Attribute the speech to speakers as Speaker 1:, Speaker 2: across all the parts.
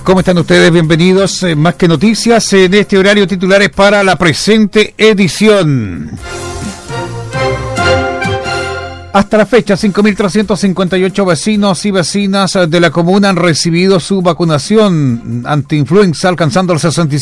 Speaker 1: ¿Cómo están ustedes? Bienvenidos. Más que noticias en este horario, titulares para la presente edición. Hasta la fecha, 5.358 vecinos y vecinas de la comuna han recibido su vacunación antiinfluenza, alcanzando el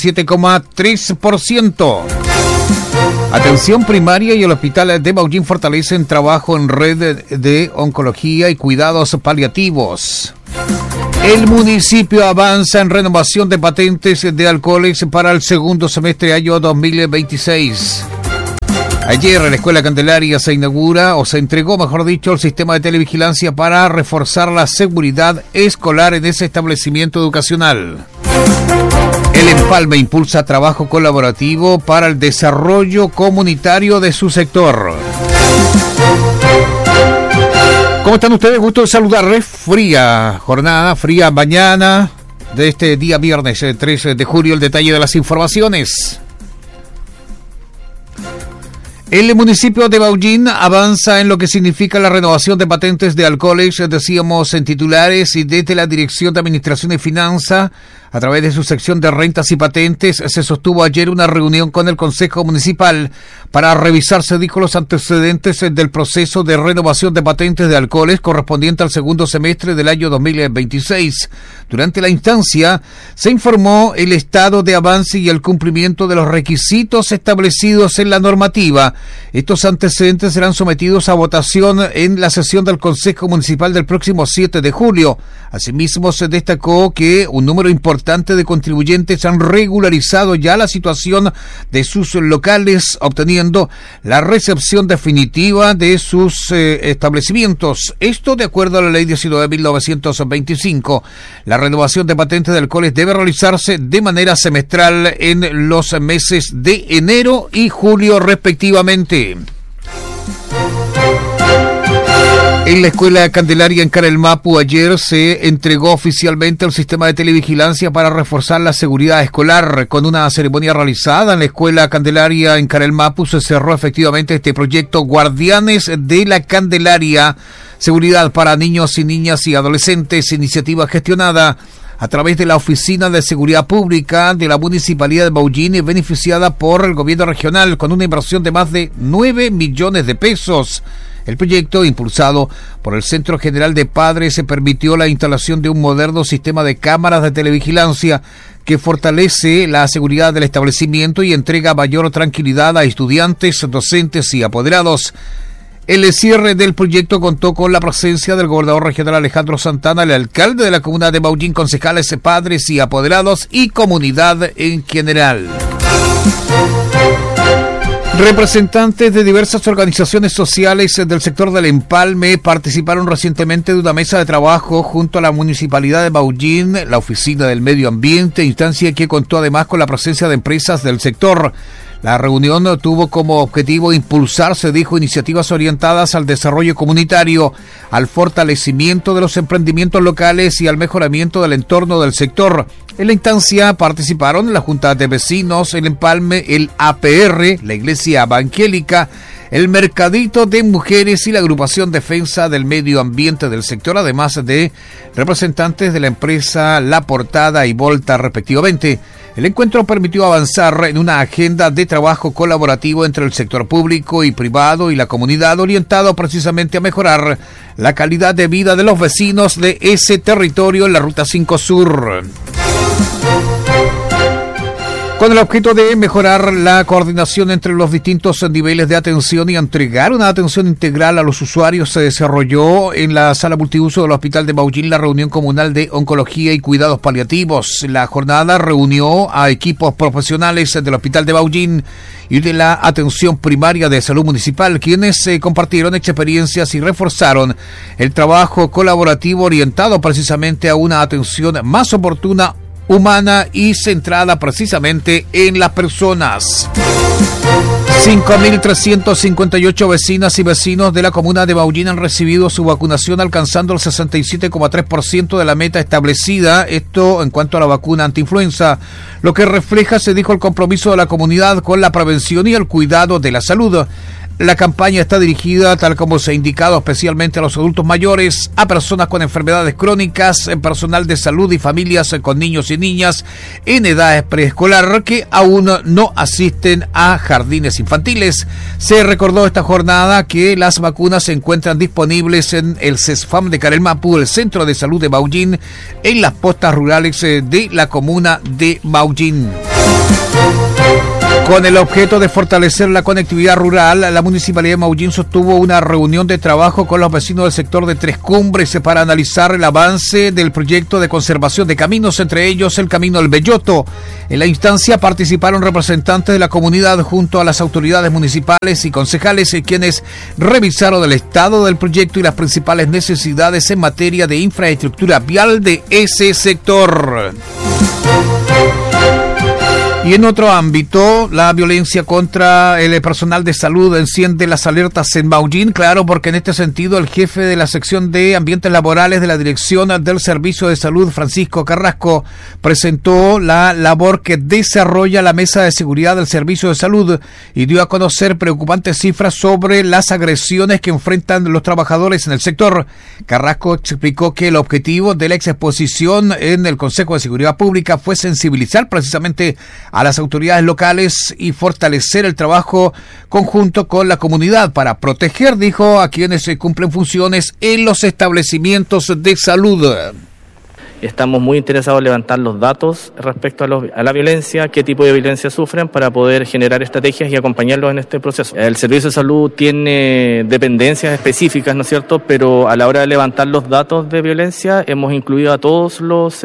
Speaker 1: 67,3%. Atención primaria y el hospital de Maullín fortalecen trabajo en red de oncología y cuidados paliativos. El municipio avanza en renovación de patentes de alcoholes para el segundo semestre año 2026. Ayer en la Escuela Candelaria se entregó, mejor dicho, el sistema de televigilancia para reforzar la seguridad escolar en ese establecimiento educacional. El Empalme impulsa trabajo colaborativo para el desarrollo comunitario de su sector. ¿Cómo están ustedes? Gusto de saludarles. Fría mañana de este día viernes 3 de julio. El detalle de las informaciones. El municipio de Maullín avanza en lo que significa la renovación de patentes de alcoholes, decíamos en titulares, y desde la Dirección de Administración y Finanza, a través de su sección de rentas y patentes, se sostuvo ayer una reunión con el Consejo Municipal para revisar, se dijo, los antecedentes del proceso de renovación de patentes de alcoholes correspondiente al segundo semestre del año 2026. Durante la instancia, se informó el estado de avance y el cumplimiento de los requisitos establecidos en la normativa. Estos antecedentes serán sometidos a votación en la sesión del Consejo Municipal del próximo 7 de julio. Asimismo, se destacó que un número importante de contribuyentes han regularizado ya la situación de sus locales, obteniendo la recepción definitiva de sus establecimientos. Esto de acuerdo a la Ley 19.925. La renovación de patentes de alcoholes debe realizarse de manera semestral en los meses de enero y julio respectivamente. En la Escuela Candelaria en Carelmapu ayer se entregó oficialmente el sistema de televigilancia para reforzar la seguridad escolar. Con una ceremonia realizada en la Escuela Candelaria en Carelmapu se cerró efectivamente este proyecto Guardianes de la Candelaria, seguridad para niños y niñas y adolescentes, iniciativa gestionada a través de la Oficina de Seguridad Pública de la Municipalidad de Maullín y beneficiada por el gobierno regional con una inversión de más de 9 millones de pesos. El proyecto, impulsado por el Centro General de Padres, se permitió la instalación de un moderno sistema de cámaras de televigilancia que fortalece la seguridad del establecimiento y entrega mayor tranquilidad a estudiantes, docentes y apoderados. El cierre del proyecto contó con la presencia del gobernador regional Alejandro Santana, el alcalde de la comuna de Maullín, concejales, padres y apoderados y comunidad en general. Representantes de diversas organizaciones sociales del sector del Empalme participaron recientemente de una mesa de trabajo junto a la Municipalidad de Maullín, la Oficina del Medio Ambiente, instancia que contó además con la presencia de empresas del sector. La reunión tuvo como objetivo impulsar, se dijo, iniciativas orientadas al desarrollo comunitario, al fortalecimiento de los emprendimientos locales y al mejoramiento del entorno del sector. En la instancia participaron la Junta de Vecinos, el Empalme, el APR, la Iglesia Evangélica, el Mercadito de Mujeres y la Agrupación Defensa del Medio Ambiente del sector, además de representantes de la empresa La Portada y Volta respectivamente. El encuentro permitió avanzar en una agenda de trabajo colaborativo entre el sector público y privado y la comunidad, orientado precisamente a mejorar la calidad de vida de los vecinos de ese territorio en la Ruta 5 Sur. Con el objeto de mejorar la coordinación entre los distintos niveles de atención y entregar una atención integral a los usuarios, se desarrolló en la sala multiuso del Hospital de Maullín la reunión comunal de oncología y cuidados paliativos. La jornada reunió a equipos profesionales del Hospital de Maullín y de la atención primaria de salud municipal, quienes compartieron experiencias y reforzaron el trabajo colaborativo orientado precisamente a una atención más oportuna, humana y centrada precisamente en las personas. 5.358 vecinas y vecinos de la comuna de Maullín han recibido su vacunación, alcanzando el 67,3% de la meta establecida, esto en cuanto a la vacuna antiinfluenza, lo que refleja, se dijo, el compromiso de la comunidad con la prevención y el cuidado de la salud. La campaña está dirigida, tal como se ha indicado, especialmente a los adultos mayores, a personas con enfermedades crónicas, personal de salud y familias con niños y niñas en edad preescolar que aún no asisten a jardines infantiles. Se recordó esta jornada que las vacunas se encuentran disponibles en el CESFAM de Carelmapu, el Centro de Salud de Maullín, en las postas rurales de la comuna de Maullín. Con el objeto de fortalecer la conectividad rural, la Municipalidad de Maullín sostuvo una reunión de trabajo con los vecinos del sector de Tres Cumbres para analizar el avance del proyecto de conservación de caminos, entre ellos el Camino del Belloto. En la instancia participaron representantes de la comunidad junto a las autoridades municipales y concejales, quienes revisaron el estado del proyecto y las principales necesidades en materia de infraestructura vial de ese sector. Y en otro ámbito, la violencia contra el personal de salud enciende las alertas en Maullín, claro, porque en este sentido el jefe de la sección de ambientes laborales de la Dirección del Servicio de Salud, Francisco Carrasco, presentó la labor que desarrolla la Mesa de Seguridad del Servicio de Salud y dio a conocer preocupantes cifras sobre las agresiones que enfrentan los trabajadores en el sector. Carrasco explicó que el objetivo de la exposición en el Consejo de Seguridad Pública fue sensibilizar precisamente a las autoridades locales y fortalecer el trabajo conjunto con la comunidad para proteger, dijo, a quienes cumplen funciones en los establecimientos de salud.
Speaker 2: Estamos muy interesados en levantar los datos respecto a la violencia, qué tipo de violencia sufren, para poder generar estrategias y acompañarlos en este proceso. El Servicio de Salud tiene dependencias específicas, ¿no es cierto?, pero a la hora de levantar los datos de violencia hemos incluido a todos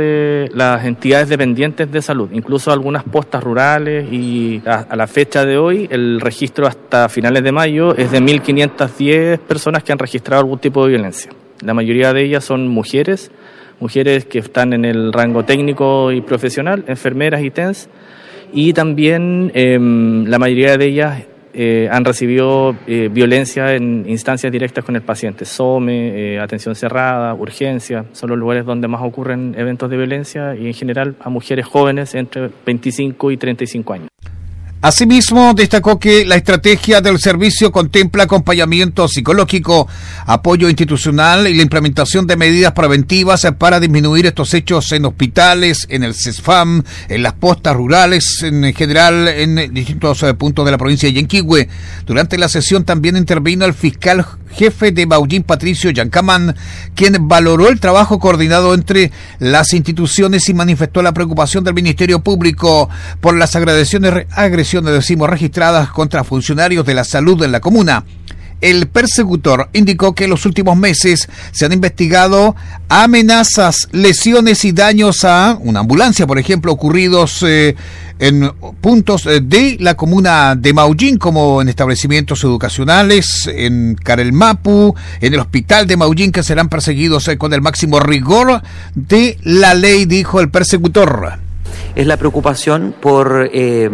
Speaker 2: las entidades dependientes de salud, incluso algunas postas rurales, y a la fecha de hoy el registro hasta finales de mayo es de 1.510 personas que han registrado algún tipo de violencia. La mayoría de ellas son mujeres que están en el rango técnico y profesional, enfermeras y TENS, y también la mayoría de ellas han recibido violencia en instancias directas con el paciente, SOME, atención cerrada, urgencia, son los lugares donde más ocurren eventos de violencia, y en general a mujeres jóvenes entre 25 y 35 años.
Speaker 1: Asimismo, destacó que la estrategia del servicio contempla acompañamiento psicológico, apoyo institucional y la implementación de medidas preventivas para disminuir estos hechos en hospitales, en el CESFAM, en las postas rurales, en general en distintos puntos de la provincia de Yanquihue. Durante la sesión también intervino el fiscal jefe de Maullín, Patricio Yancamán, quien valoró el trabajo coordinado entre las instituciones y manifestó la preocupación del Ministerio Público por las agresiones registradas contra funcionarios de la salud en la comuna. El persecutor indicó que en los últimos meses se han investigado amenazas, lesiones y daños a una ambulancia, por ejemplo, ocurridos en puntos de la comuna de Maullín, como en establecimientos educacionales, en Carelmapu, en el hospital de Maullín, que serán perseguidos con el máximo rigor de la ley, dijo el persecutor.
Speaker 3: Es la preocupación por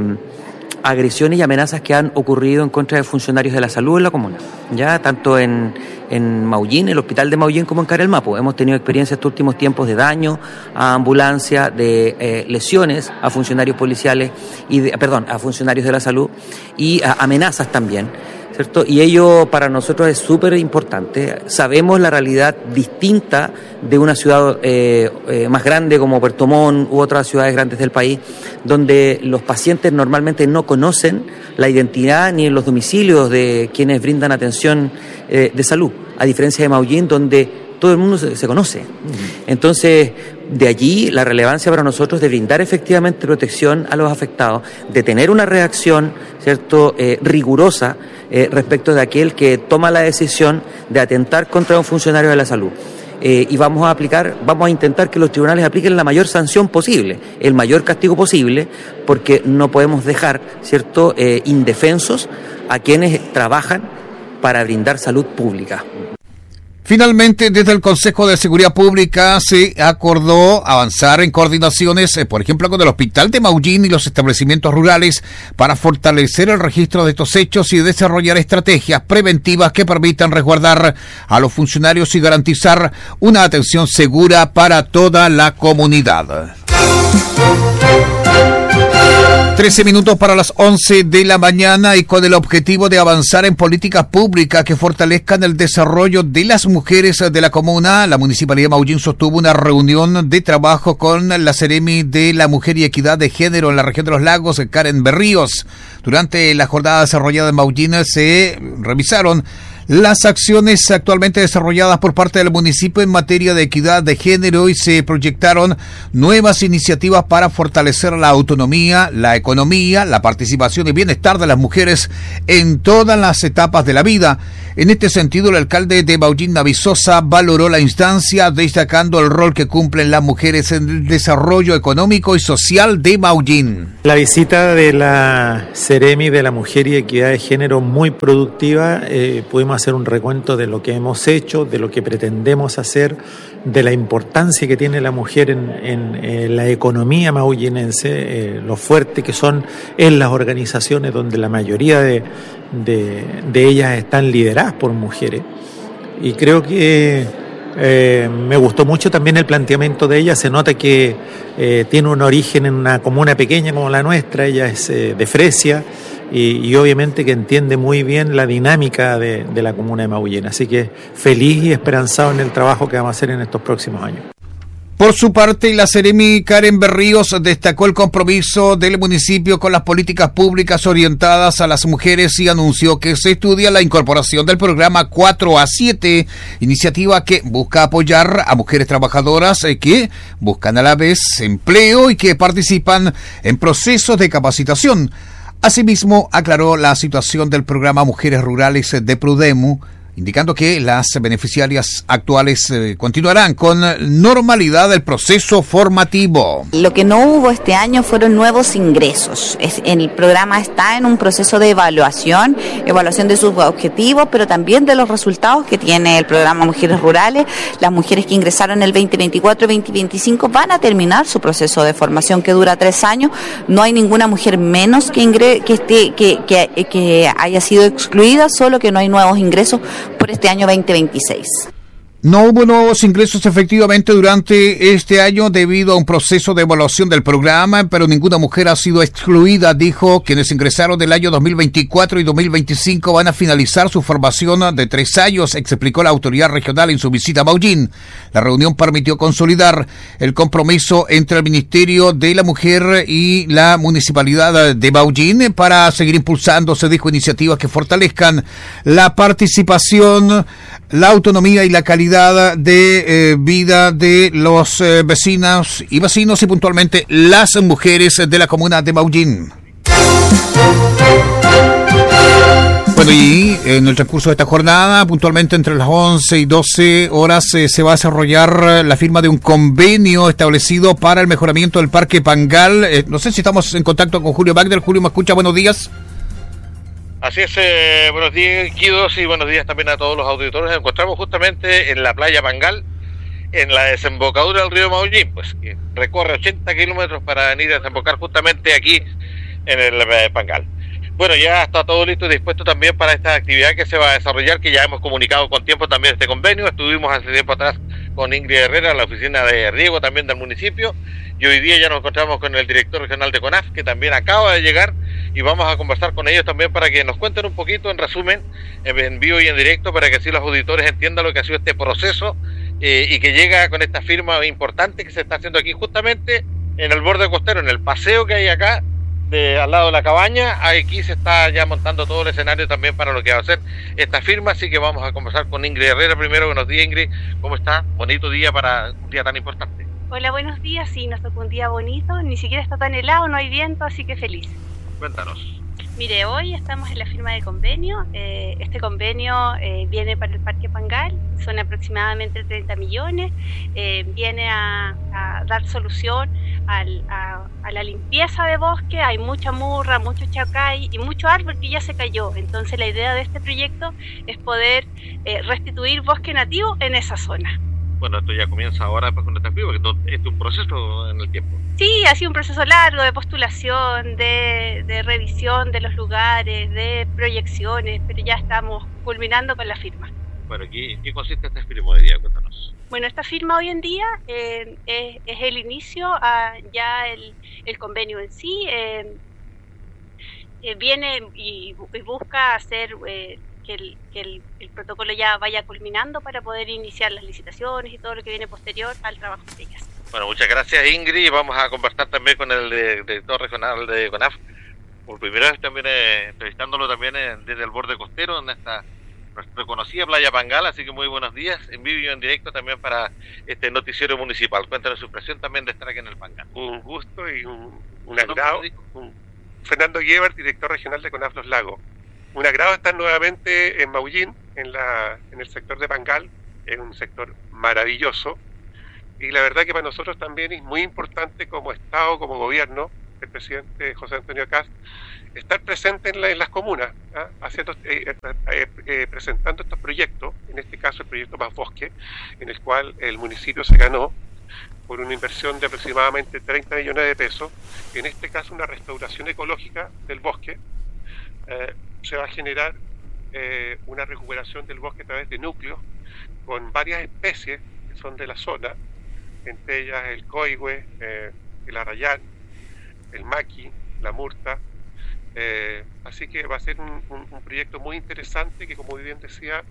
Speaker 3: agresiones y amenazas que han ocurrido en contra de funcionarios de la salud en la comuna, ya tanto en Maullín, el hospital de Maullín, como en Carelmapu. Hemos tenido experiencias estos últimos tiempos de daño a ambulancia, de lesiones a funcionarios policiales a funcionarios de la salud, y a amenazas también, ¿cierto? Y ello para nosotros es súper importante. Sabemos la realidad distinta de una ciudad más grande como Puerto Montt u otras ciudades grandes del país, donde los pacientes normalmente no conocen la identidad ni los domicilios de quienes brindan atención de salud, a diferencia de Maullín, donde todo el mundo se conoce. Entonces, de allí la relevancia para nosotros de brindar efectivamente protección a los afectados, de tener una reacción, ¿cierto?, rigurosa respecto de aquel que toma la decisión de atentar contra un funcionario de la salud. Y vamos a intentar que los tribunales apliquen la mayor sanción posible, el mayor castigo posible, porque no podemos dejar, ¿cierto?, indefensos a quienes trabajan para brindar salud pública.
Speaker 1: Finalmente, desde el Consejo de Seguridad Pública se acordó avanzar en coordinaciones, por ejemplo, con el Hospital de Maullín y los establecimientos rurales para fortalecer el registro de estos hechos y desarrollar estrategias preventivas que permitan resguardar a los funcionarios y garantizar una atención segura para toda la comunidad. 13 minutos para las 11 de la mañana y con el objetivo de avanzar en políticas públicas que fortalezcan el desarrollo de las mujeres de la comuna, la Municipalidad de Maullín sostuvo una reunión de trabajo con la Seremi de la Mujer y Equidad de Género en la región de los Lagos, Karen Berríos. Durante la jornada desarrollada en Maullín se revisaron las acciones actualmente desarrolladas por parte del municipio en materia de equidad de género y se proyectaron nuevas iniciativas para fortalecer la autonomía, la economía, la participación y bienestar de las mujeres en todas las etapas de la vida. En este sentido, el alcalde de Maullín, David Sosa, valoró la instancia, destacando el rol que cumplen las mujeres en el desarrollo económico y social de Maullín.
Speaker 4: La visita de la Seremi de la Mujer y Equidad de Género muy productiva. Pudimos hacer un recuento de lo que hemos hecho, de lo que pretendemos hacer, de la importancia que tiene la mujer en la economía maullinense, lo fuerte que son en las organizaciones donde la mayoría de ellas están lideradas por mujeres. Y creo que me gustó mucho también el planteamiento de ella. Se nota que tiene un origen en una comuna pequeña como la nuestra. Ella es de Fresia y obviamente que entiende muy bien la dinámica de la comuna de Maullín. Así que feliz y esperanzado en el trabajo que vamos a hacer en estos próximos años.
Speaker 1: Por su parte, la Seremi Karen Berríos destacó el compromiso del municipio con las políticas públicas orientadas a las mujeres y anunció que se estudia la incorporación del programa 4A7, iniciativa que busca apoyar a mujeres trabajadoras que buscan a la vez empleo y que participan en procesos de capacitación. Asimismo, aclaró la situación del programa Mujeres Rurales de Prudemu, indicando que las beneficiarias actuales continuarán con normalidad el proceso formativo.
Speaker 5: Lo que no hubo este año fueron nuevos ingresos. El programa está en un proceso de evaluación de sus objetivos, pero también de los resultados que tiene el programa Mujeres Rurales. Las mujeres que ingresaron el 2024 y 2025 van a terminar su proceso de formación que dura 3 años. No hay ninguna mujer menos que haya sido excluida, solo que no hay nuevos ingresos por este año 2026.
Speaker 1: No hubo nuevos ingresos efectivamente durante este año debido a un proceso de evaluación del programa, pero ninguna mujer ha sido excluida, dijo. Quienes ingresaron del año 2024 y 2025 van a finalizar su formación de 3 años, explicó la autoridad regional en su visita a Maullín. La reunión permitió consolidar el compromiso entre el Ministerio de la Mujer y la Municipalidad de Maullín para seguir impulsando, se dijo, iniciativas que fortalezcan la participación, la autonomía y la calidad de vida de los vecinos y puntualmente las mujeres de la comuna de Maullín. Bueno, y en el transcurso de esta jornada, puntualmente entre las 11 y 12 horas, se va a desarrollar la firma de un convenio establecido para el mejoramiento del Parque Pangal. No sé si estamos en contacto con Julio Bagder. Julio, ¿me escucha? Buenos días.
Speaker 6: Así es, buenos días, Guidos, y buenos días también a todos los auditores. Nos encontramos justamente en la playa Pangal, en la desembocadura del río Maullín, pues que recorre 80 kilómetros para venir a desembocar justamente aquí en el Pangal. Bueno, ya está todo listo y dispuesto también para esta actividad que se va a desarrollar, que ya hemos comunicado con tiempo también este convenio. Estuvimos hace tiempo atrás con Ingrid Herrera, la oficina de riego también del municipio, y hoy día ya nos encontramos con el director regional de CONAF, que también acaba de llegar, y vamos a conversar con ellos también para que nos cuenten un poquito, en resumen, en vivo y en directo, para que así los auditores entiendan lo que ha sido este proceso y que llega con esta firma importante que se está haciendo aquí justamente en el borde costero, en el paseo que hay acá, al lado de la cabaña. Aquí se está ya montando todo el escenario también para lo que va a ser esta firma, así que vamos a conversar con Ingrid Herrera primero. Buenos días, Ingrid, ¿cómo está? Bonito día para un día tan importante.
Speaker 7: Hola, buenos días. Sí, nos tocó un día bonito, ni siquiera está tan helado, no hay viento, así que feliz.
Speaker 6: Cuéntanos.
Speaker 7: Mire, hoy estamos en la firma de convenio. Este convenio viene para el Parque Pangal, son aproximadamente 30 millones, viene a dar solución a la limpieza de bosque. Hay mucha murra, mucho chacay y mucho árbol que ya se cayó. Entonces la idea de este proyecto es poder restituir bosque nativo en esa zona.
Speaker 6: Bueno, esto ya comienza ahora con esta firma, porque esto es un proceso en el tiempo.
Speaker 7: Sí, ha sido un proceso largo de postulación, de revisión de los lugares, de proyecciones, pero ya estamos culminando con la firma.
Speaker 6: Bueno, ¿qué consiste esta firma hoy día? Cuéntanos.
Speaker 7: Bueno, esta firma hoy en día es el inicio a ya el convenio en sí. viene y busca hacer que el protocolo ya vaya culminando para poder iniciar las licitaciones y todo lo que viene posterior al trabajo de ellas.
Speaker 6: Bueno, muchas gracias, Ingrid. Vamos a conversar también con el director regional de CONAF, por primera vez también entrevistándolo también desde el borde costero, en esta reconocida playa Pangal. Así que muy buenos días, en vivo y en directo también para este noticiero municipal. Cuéntanos su impresión también de estar aquí en el Pangal.
Speaker 8: Un gusto y un agrado. Fernando Guevara, director regional de CONAF Los Lagos. Un agrado estar nuevamente en Maullín, en el sector de Pangal. Es un sector maravilloso. Y la verdad que para nosotros también es muy importante como Estado, como gobierno, el presidente José Antonio Kast, estar presente en las comunas, haciendo, presentando estos proyectos, en este caso el proyecto Más Bosque, en el cual el municipio se ganó por una inversión de aproximadamente 30 millones de pesos, en este caso una restauración ecológica del bosque. Se va a generar una recuperación del bosque a través de núcleos con varias especies que son de la zona, entre ellas el coigüe, el arrayán, el maqui, la murta. Así que va a ser un proyecto muy interesante que, como bien decía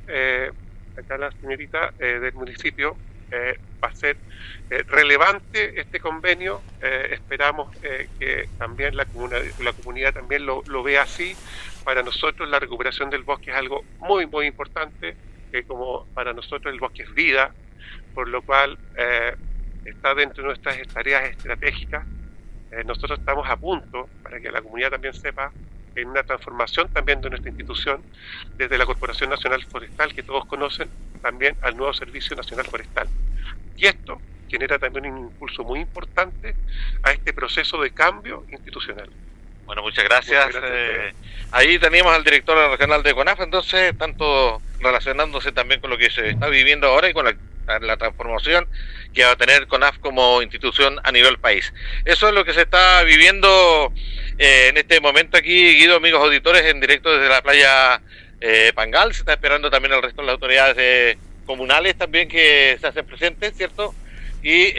Speaker 8: acá la señorita del municipio, va a ser relevante este convenio. Esperamos que también la comunidad también lo vea así. Para nosotros la recuperación del bosque es algo muy, muy importante, como para nosotros el bosque es vida, por lo cual está dentro de nuestras tareas estratégicas. Nosotros estamos a punto, para que la comunidad también sepa, en una transformación también de nuestra institución, desde la Corporación Nacional Forestal, que todos conocen, también al nuevo Servicio Nacional Forestal. Y esto genera también un impulso muy importante a este proceso de cambio institucional.
Speaker 6: Bueno, muchas gracias. Ahí teníamos al director regional de CONAF, entonces, tanto relacionándose también con lo que se está viviendo ahora y con la transformación que va a tener CONAF como institución a nivel país. Eso es lo que se está viviendo en este momento aquí, Guido, amigos auditores, en directo desde la playa Pangal. Se está esperando también el resto de las autoridades comunales también que se hacen presentes, ¿cierto? Y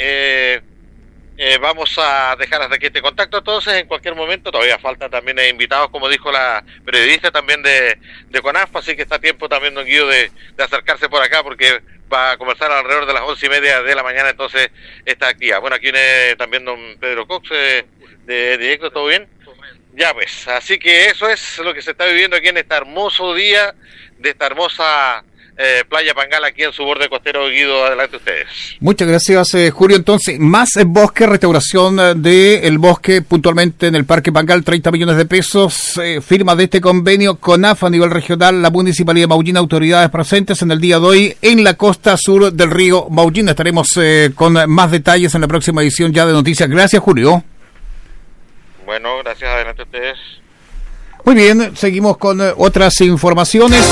Speaker 6: vamos a dejar hasta aquí este contacto. Entonces, en cualquier momento, todavía falta también invitados, como dijo la periodista también de CONAF, así que está a tiempo también, don Guido, de acercarse por acá, porque va a conversar alrededor de las 11:30 de la mañana, entonces, esta actividad. Bueno, aquí viene también don Pedro Cox, de directo, ¿todo bien? Ya pues, así que eso es lo que se está viviendo aquí en este hermoso día de esta hermosa playa Pangal, aquí en su borde costero. Guido, adelante ustedes.
Speaker 1: Muchas gracias, Julio. Entonces, más bosque, restauración del bosque, puntualmente en el Parque Pangal, 30 millones de pesos, firma de este convenio CONAF a nivel regional, la Municipalidad de Maullín, autoridades presentes en el día de hoy en la costa sur del río Maullín. Estaremos con más detalles en la próxima edición ya de Noticias. Gracias, Julio.
Speaker 6: Bueno, gracias, adelante ustedes.
Speaker 1: Muy bien, seguimos con otras informaciones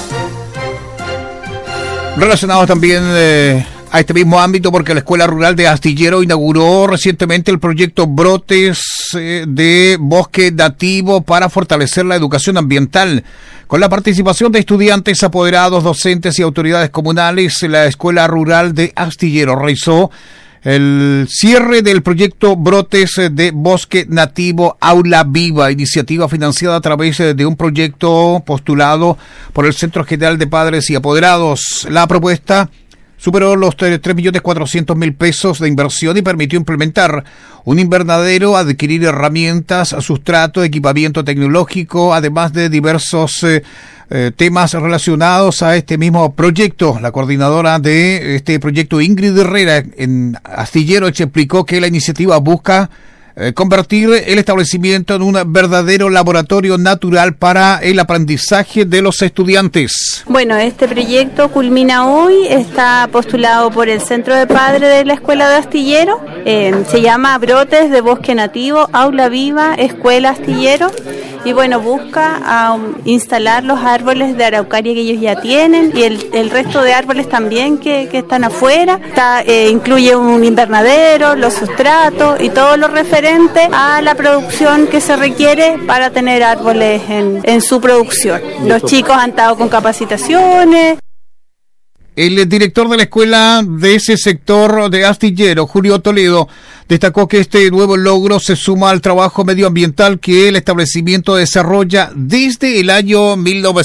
Speaker 1: relacionados también a este mismo ámbito, porque la Escuela Rural de Astillero inauguró recientemente el proyecto Brotes de Bosque Nativo para fortalecer la educación ambiental. Con la participación de estudiantes, apoderados, docentes y autoridades comunales, la Escuela Rural de Astillero realizó el cierre del proyecto Brotes de Bosque Nativo Aula Viva, iniciativa financiada a través de un proyecto postulado por el Centro General de Padres y Apoderados. La propuesta superó los 3.400.000 pesos de inversión y permitió implementar un invernadero, adquirir herramientas, sustrato, equipamiento tecnológico, además de diversos temas relacionados a este mismo proyecto. La coordinadora de este proyecto, Ingrid Herrera, en Astillero, explicó que la iniciativa busca convertir el establecimiento en un verdadero laboratorio natural para el aprendizaje de los estudiantes.
Speaker 9: Bueno, este proyecto culmina hoy, está postulado por el Centro de Padres de la Escuela de Astillero, se llama Brotes de Bosque Nativo, Aula Viva, Escuela Astillero, y bueno, busca instalar los árboles de araucaria que ellos ya tienen y el resto de árboles también que están afuera. Incluye un invernadero, los sustratos y todo lo referente a la producción que se requiere para tener árboles en su producción. Los chicos han estado con capacitaciones.
Speaker 1: El director de la escuela de ese sector de Astillero, Julio Toledo, destacó que este nuevo logro se suma al trabajo medioambiental que el establecimiento desarrolla desde el año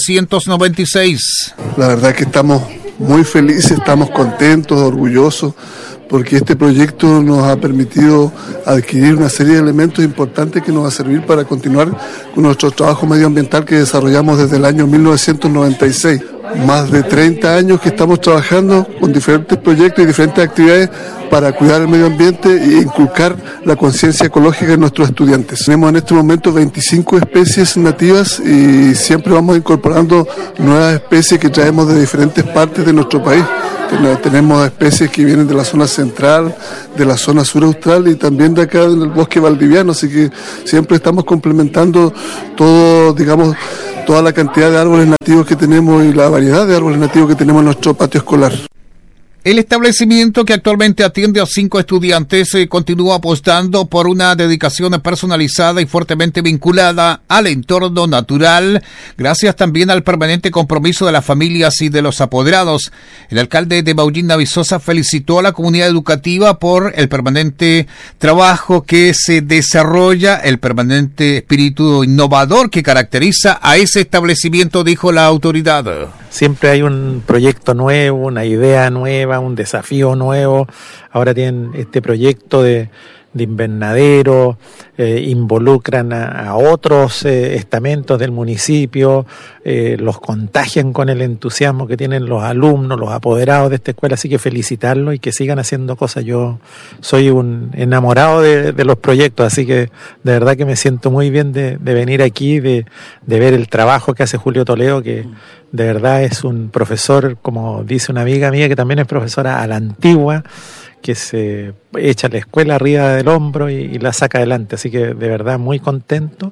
Speaker 1: 1996.
Speaker 10: La verdad que estamos muy felices, estamos contentos, orgullosos, porque este proyecto nos ha permitido adquirir una serie de elementos importantes que nos va a servir para continuar con nuestro trabajo medioambiental que desarrollamos desde el año 1996. Más de 30 años que estamos trabajando con diferentes proyectos y diferentes actividades para cuidar el medio ambiente e inculcar la conciencia ecológica en nuestros estudiantes. Tenemos en este momento 25 especies nativas y siempre vamos incorporando nuevas especies que traemos de diferentes partes de nuestro país. Tenemos especies que vienen de la zona central, de la zona sur austral y también de acá en el bosque valdiviano, así que siempre estamos complementando todo, digamos, toda la cantidad de árboles nativos que tenemos y la variedad de árboles nativos que tenemos en nuestro patio escolar.
Speaker 1: El establecimiento, que actualmente atiende a 5 estudiantes, continúa apostando por una dedicación personalizada y fuertemente vinculada al entorno natural, gracias también al permanente compromiso de las familias y de los apoderados. El alcalde de Maullín, Vizosa, felicitó a la comunidad educativa por el permanente trabajo que se desarrolla, el permanente espíritu innovador que caracteriza a ese establecimiento, dijo la autoridad.
Speaker 4: Siempre hay un proyecto nuevo, una idea nueva, un desafío nuevo. Ahora tienen este proyecto de invernadero, involucran a otros estamentos del municipio, los contagian con el entusiasmo que tienen los alumnos, los apoderados de esta escuela, así que felicitarlos y que sigan haciendo cosas. Yo soy un enamorado de los proyectos, así que de verdad que me siento muy bien de venir aquí, de ver el trabajo que hace Julio Toledo, que de verdad es un profesor, como dice una amiga mía que también es profesora a la antigua, que se echa la escuela arriba del hombro y la saca adelante, así que de verdad muy contento.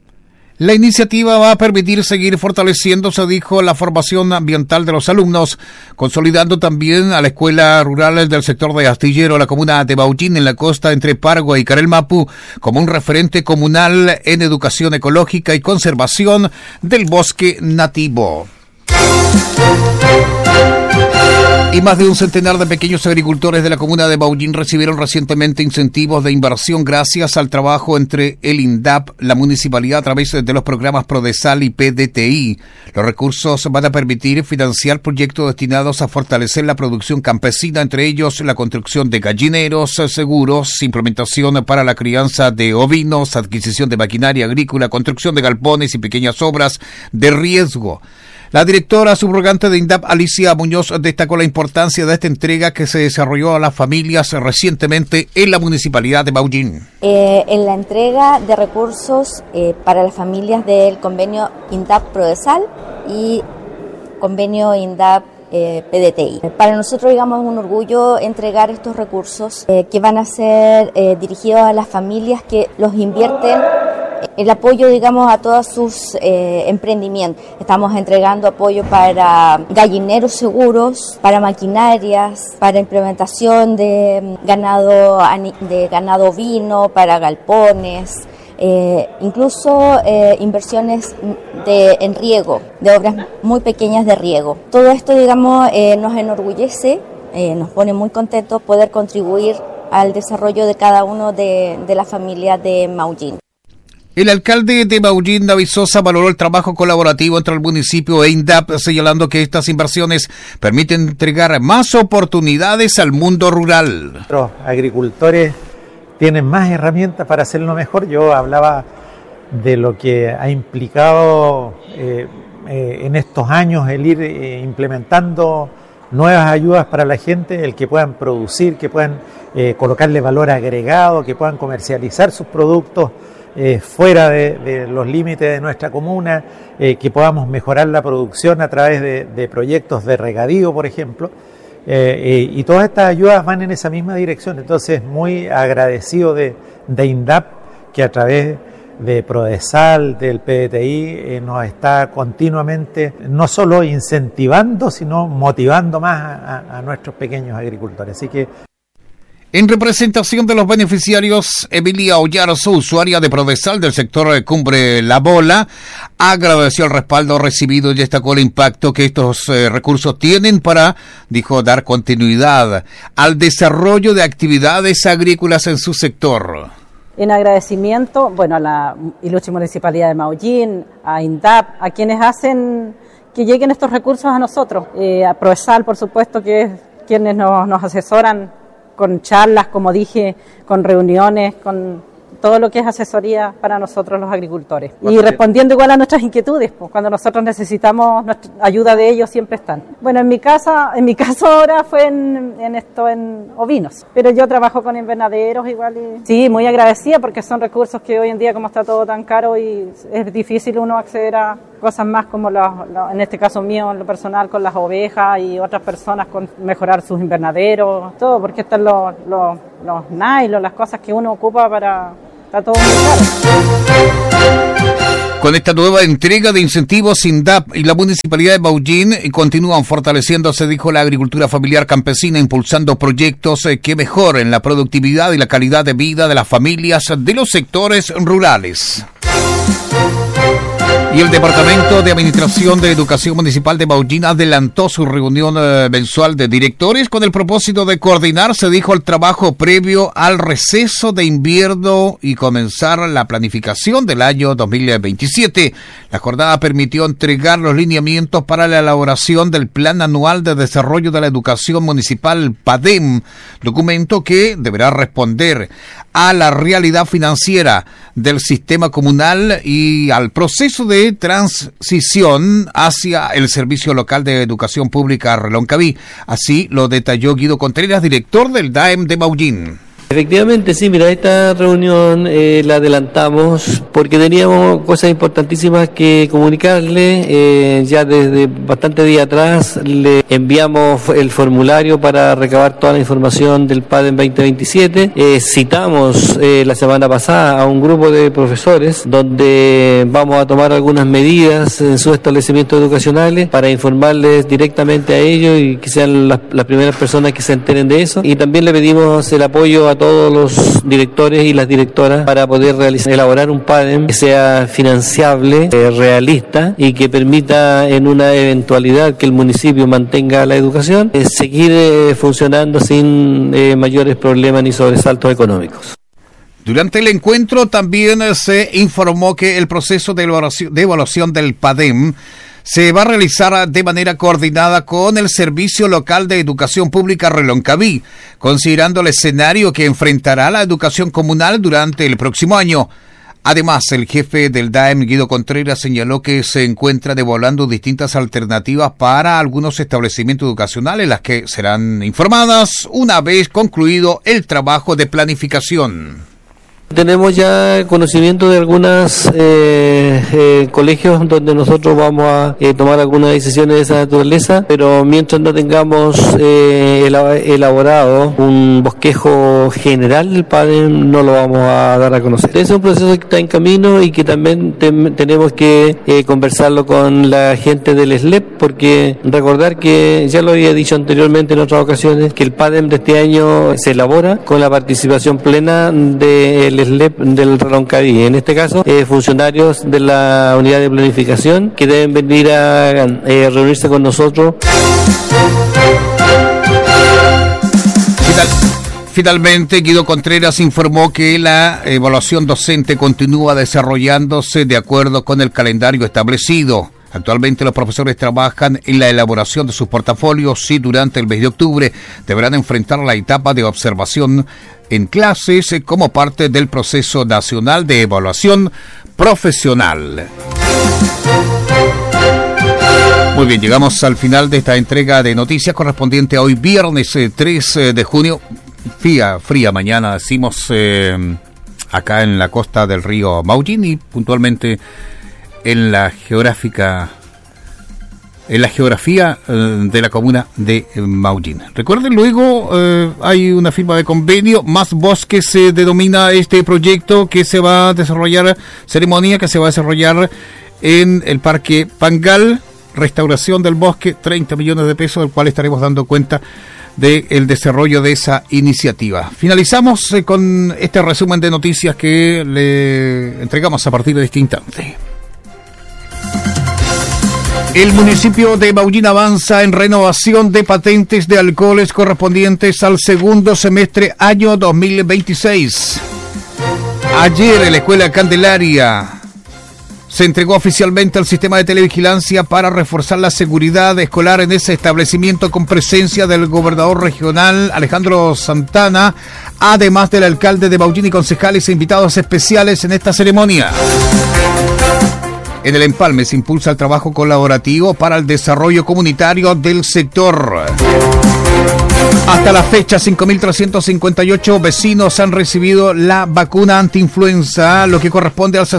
Speaker 1: La iniciativa va a permitir seguir fortaleciéndose, dijo, la formación ambiental de los alumnos, consolidando también a la escuela rural del sector de Astillero, la comuna de Maullín, en la costa entre Pargua y Carelmapu, como un referente comunal en educación ecológica y conservación del bosque nativo. Y más de un centenar de pequeños agricultores de la comuna de Maullín recibieron recientemente incentivos de inversión gracias al trabajo entre el INDAP, la municipalidad, a través de los programas Prodesal y PDTI. Los recursos van a permitir financiar proyectos destinados a fortalecer la producción campesina, entre ellos la construcción de gallineros seguros, implementación para la crianza de ovinos, adquisición de maquinaria agrícola, construcción de galpones y pequeñas obras de riesgo. La directora subrogante de INDAP, Alicia Muñoz, destacó la importancia de esta entrega que se desarrolló a las familias recientemente en la municipalidad de Maullín.
Speaker 11: En la entrega de recursos para las familias del convenio INDAP Prodesal y convenio INDAP PDTI. Para nosotros, digamos, es un orgullo entregar estos recursos que van a ser dirigidos a las familias que los invierten el apoyo, digamos, a todos sus emprendimientos. Estamos entregando apoyo para gallineros seguros, para maquinarias, para implementación de ganado ovino, para galpones, incluso inversiones en riego, de obras muy pequeñas de riego. Todo esto, digamos, nos enorgullece, nos pone muy contentos poder contribuir al desarrollo de cada uno de las familias de Maullín.
Speaker 1: El alcalde de Maullín, Vizosa, valoró el trabajo colaborativo entre el municipio e INDAP, señalando que estas inversiones permiten entregar más oportunidades al mundo rural.
Speaker 4: Los agricultores tienen más herramientas para hacerlo mejor. Yo hablaba de lo que ha implicado en estos años el ir implementando nuevas ayudas para la gente, el que puedan producir, que puedan colocarle valor agregado, que puedan comercializar sus productos fuera de los límites de nuestra comuna, que podamos mejorar la producción a través de proyectos de regadío, por ejemplo, y todas estas ayudas van en esa misma dirección. Entonces, muy agradecido de INDAP, que a través de Prodesal, del PDTI, nos está continuamente no solo incentivando, sino motivando más a nuestros pequeños agricultores. Así que
Speaker 1: En representación de los beneficiarios, Emilia Ollarzo, usuaria de Prodesal del sector Cumbre La Bola, agradeció el respaldo recibido y destacó el impacto que estos recursos tienen para, dijo, dar continuidad al desarrollo de actividades agrícolas en su sector.
Speaker 12: En agradecimiento, bueno, a la ilustre Municipalidad de Maullín, a INDAP, a quienes hacen que lleguen estos recursos a nosotros, a Prodesal, por supuesto, que es quienes nos asesoran con charlas, como dije, con reuniones, con todo lo que es asesoría para nosotros los agricultores. Y respondiendo igual a nuestras inquietudes, pues cuando nosotros necesitamos ayuda de ellos siempre están. Bueno, en mi caso ahora fue en ovinos, pero yo trabajo con invernaderos igual y sí, muy agradecida porque son recursos que hoy en día como está todo tan caro y es difícil uno acceder a cosas más como en este caso mío, en lo personal, con las ovejas y otras personas con mejorar sus invernaderos, todo, porque están los nylon, las cosas que uno ocupa para... Está todo muy caro.
Speaker 1: Con esta nueva entrega de incentivos, INDAP y la Municipalidad de Maullín continúan fortaleciéndose, dijo, la agricultura familiar campesina, impulsando proyectos que mejoren la productividad y la calidad de vida de las familias de los sectores rurales. Y el Departamento de Administración de Educación Municipal de Maullín adelantó su reunión mensual de directores con el propósito de coordinar, se dijo, el trabajo previo al receso de invierno y comenzar la planificación del año 2027. La jornada permitió entregar los lineamientos para la elaboración del Plan Anual de Desarrollo de la Educación Municipal, PADEM, documento que deberá responder a la realidad financiera del sistema comunal y al proceso de transición hacia el Servicio Local de Educación Pública Reloncaví. Así lo detalló Guido Contreras, director del DAEM de Maullín.
Speaker 13: Efectivamente, sí, mira, esta reunión la adelantamos porque teníamos cosas importantísimas que comunicarle. Ya desde bastante día atrás le enviamos el formulario para recabar toda la información del PADEM 2027. Citamos la semana pasada a un grupo de profesores donde vamos a tomar algunas medidas en sus establecimientos educacionales para informarles directamente a ellos y que sean las primeras personas que se enteren de eso. Y también le pedimos el apoyo a todos los directores y las directoras para poder elaborar un PADEM que sea financiable, realista y que permita, en una eventualidad que el municipio mantenga la educación, seguir funcionando sin mayores problemas ni sobresaltos económicos.
Speaker 1: Durante el encuentro también se informó que el proceso de evaluación del PADEM se va a realizar de manera coordinada con el Servicio Local de Educación Pública Reloncaví, considerando el escenario que enfrentará la educación comunal durante el próximo año. Además, el jefe del DAEM, Guido Contreras, señaló que se encuentran evaluando distintas alternativas para algunos establecimientos educacionales, las que serán informadas una vez concluido el trabajo de planificación.
Speaker 13: Tenemos ya conocimiento de algunos colegios donde nosotros vamos a tomar algunas decisiones de esa naturaleza, pero mientras no tengamos elaborado un bosquejo general del PADEM, no lo vamos a dar a conocer. Es un proceso que está en camino y que también tenemos que conversarlo con la gente del SLEP, porque recordar que, ya lo había dicho anteriormente en otras ocasiones, que el PADEM de este año se elabora con la participación plena del SLEP del Reloncaví, en este caso funcionarios de la unidad de planificación que deben venir a reunirse con nosotros.
Speaker 1: Finalmente, Guido Contreras informó que la evaluación docente continúa desarrollándose de acuerdo con el calendario establecido. Actualmente los profesores trabajan en la elaboración de sus portafolios y durante el mes de octubre deberán enfrentar la etapa de observación en clases como parte del proceso nacional de evaluación profesional. Muy bien, llegamos al final de esta entrega de noticias correspondiente a hoy viernes 3 de junio. Fría mañana, decimos, acá en la costa del río Maullín y puntualmente en la geografía de la comuna de Maullín. Recuerden, luego hay una firma de convenio, Más Bosques se denomina este proyecto que se va a desarrollar, ceremonia que se va a desarrollar en el Parque Pangal, restauración del bosque, 30 millones de pesos, del cual estaremos dando cuenta del desarrollo de esa iniciativa. Finalizamos con este resumen de noticias que le entregamos a partir de este instante. El municipio de Maullín avanza en renovación de patentes de alcoholes correspondientes al segundo semestre año 2026. Ayer en la Escuela Candelaria se entregó oficialmente al sistema de televigilancia para reforzar la seguridad escolar en ese establecimiento con presencia del gobernador regional Alejandro Santana, además del alcalde de Maullín y concejales e invitados especiales en esta ceremonia. En el empalme se impulsa el trabajo colaborativo para el desarrollo comunitario del sector. Hasta la fecha, 5.358 vecinos han recibido la vacuna antiinfluenza, lo que corresponde al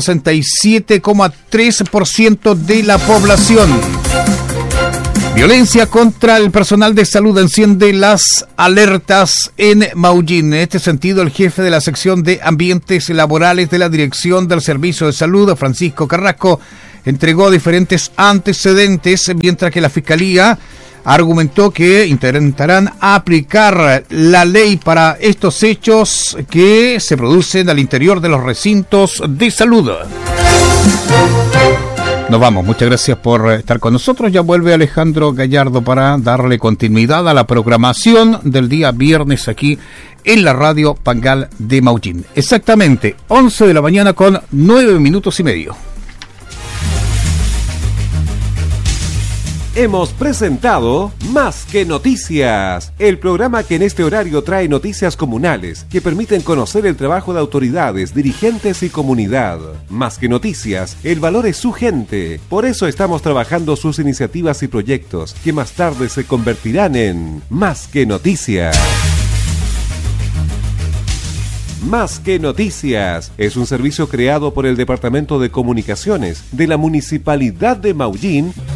Speaker 1: 67,3% de la población. Violencia contra el personal de salud enciende las alertas en Maullín. En este sentido, el jefe de la sección de ambientes laborales de la Dirección del Servicio de Salud, Francisco Carrasco, entregó diferentes antecedentes, mientras que la Fiscalía argumentó que intentarán aplicar la ley para estos hechos que se producen al interior de los recintos de salud. Nos vamos, muchas gracias por estar con nosotros. Ya vuelve Alejandro Gallardo para darle continuidad a la programación del día viernes aquí en la radio Pangal de Maullín. Exactamente 11 de la mañana con 9 minutos y medio.
Speaker 14: Hemos presentado Más que Noticias, el programa que en este horario trae noticias comunales que permiten conocer el trabajo de autoridades, dirigentes y comunidad. Más que Noticias, el valor es su gente. Por eso estamos trabajando sus iniciativas y proyectos que más tarde se convertirán en Más que Noticias. Más que Noticias es un servicio creado por el Departamento de Comunicaciones de la Municipalidad de Maullín